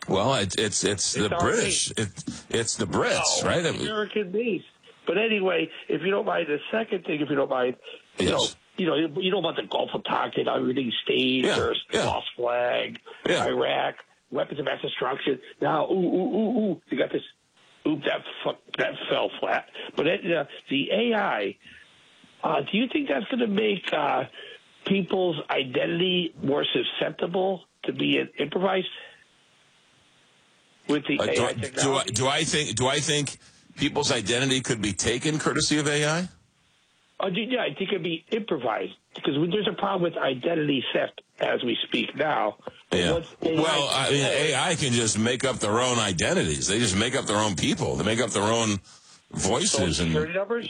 Well, it's the British. It's the Brits, right? American based. But anyway, if you don't mind, the second thing, if you don't mind, Yes. you know about the Gulf of Tonkin, everything stays, there's lost flag, Iraq, weapons of mass destruction. Now, you got this. That fell flat. But the AI, do you think that's going to make people's identity more susceptible to being improvised with the AI technology? Do I think people's identity could be taken courtesy of AI? Yeah, I think it'd be improvised because there's a problem with identity theft as we speak now. Yeah. AI can just make up their own identities. They just make up their own people. They make up their own voices. Social security numbers?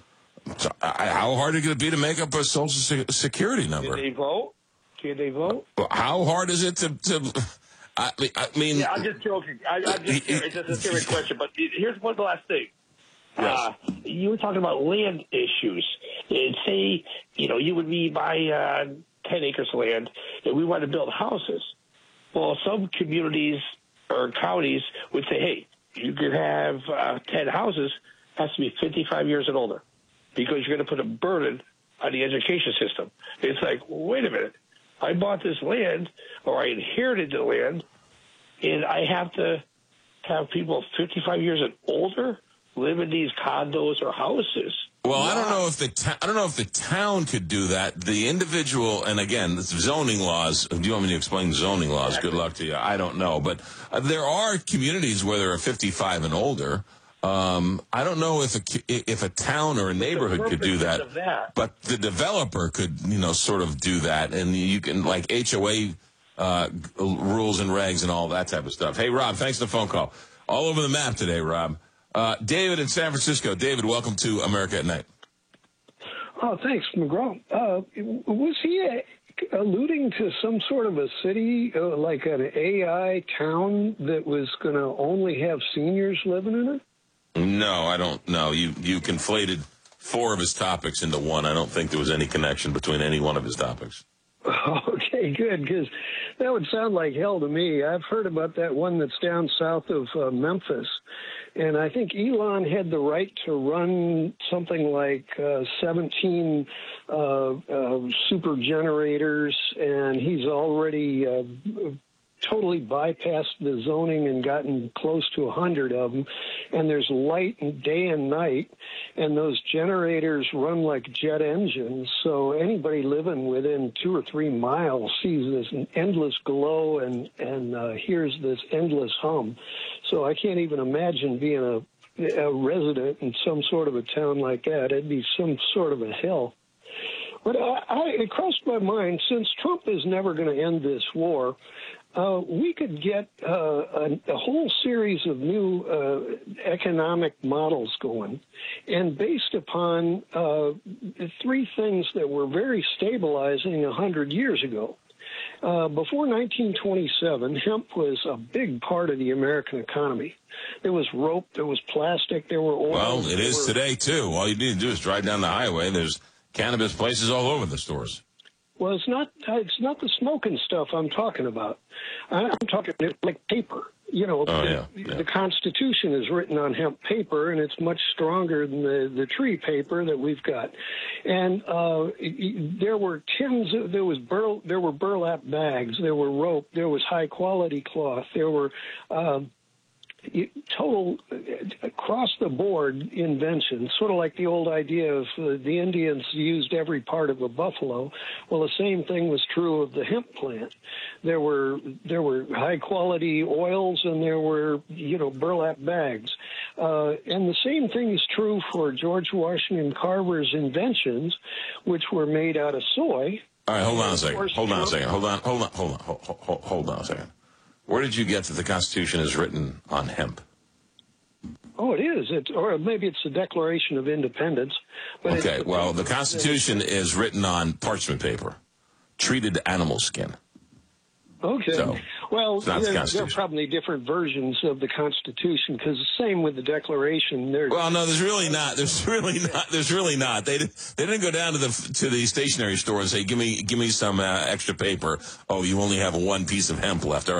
How hard is it going to be to make up a social security number? Can they vote? How hard is it to I mean... Yeah, I'm just joking. It's just a serious question. But here's one last thing. Yes. You were talking about land issues. And say, you would be by 10 acres of land, and we want to build houses. Well, some communities or counties would say, hey, you can have 10 houses, has to be 55 years and older, because you're going to put a burden on the education system. It's like, wait a minute. I bought this land, or I inherited the land, and I have to have people 55 years and older live in these condos or houses. Well, I don't know if the town could do that. The individual, and again, the zoning laws. Do you want me to explain zoning laws? Good luck to you. I don't know, but there are communities where there are 55 and older. I don't know if a town or a neighborhood could do that, but the developer could, sort of do that, and you can like HOA rules and regs and all that type of stuff. Hey, Rob, thanks for the phone call. All over the map today, Rob. David in San Francisco. David, welcome to America at Night. Oh, thanks, McGraw. Was he alluding to some sort of a city, like an AI town that was going to only have seniors living in it? No, I don't know. You conflated four of his topics into one. I don't think there was any connection between any one of his topics. Okay, good, because that would sound like hell to me. I've heard about that one that's down south of Memphis, and I think Elon had the right to run something like 17 super generators, and he's already totally bypassed the zoning and gotten close to 100 of them. And there's light day and night, and those generators run like jet engines. So anybody living within 2 or 3 miles sees this endless glow and hears this endless hum. So I can't even imagine being a resident in some sort of a town like that. It'd be some sort of a hell. But it crossed my mind, since Trump is never going to end this war, we could get a whole series of new economic models going, and based upon 3 things that were very stabilizing 100 years ago. Before 1927, hemp was a big part of the American economy. There was rope, there was plastic, there were oils. Well, it is today, too. All you need to do is drive down the highway. There's cannabis places all over the stores. Well, it's not the smoking stuff I'm talking about. I'm talking like paper. The Constitution is written on hemp paper, and it's much stronger than the tree paper that we've got. And there were there were burlap bags, there were rope, there was high quality cloth, there were total across-the-board inventions, sort of like the old idea of the Indians used every part of a buffalo. Well, the same thing was true of the hemp plant. There were high-quality oils, and there were, burlap bags. And the same thing is true for George Washington Carver's inventions, which were made out of soy. All right, hold on a second. Where did you get that the Constitution is written on hemp? Oh, it is. Or maybe it's the Declaration of Independence. But okay, well, the Constitution is written on parchment paper, treated animal skin. Okay. So, well, there are probably different versions of the Constitution, because the same with the Declaration. Well, no, there's really not. They didn't go down to the stationery store and say, give me some extra paper. Oh, you only have one piece of hemp left.